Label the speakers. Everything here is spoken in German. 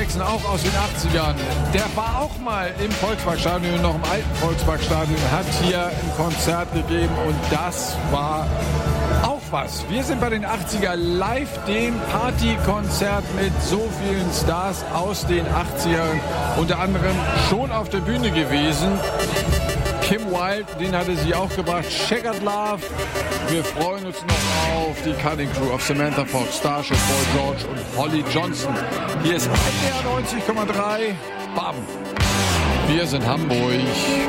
Speaker 1: Jackson, auch aus den 80ern. Der war auch mal im Volksparkstadion, noch im alten Volksparkstadion, hat hier ein Konzert gegeben und das war auch was. Wir sind bei den 80er live, dem Partykonzert mit so vielen Stars aus den 80ern, unter anderem schon auf der Bühne gewesen. Kim Wilde, den hatte sie auch gebracht. Checkered Love. Wir freuen uns noch auf die Cutting Crew of Samantha Fox, Starship, Boy George und Holly Johnson. Hier ist NDR 90,3. Bam. Wir sind Hamburg.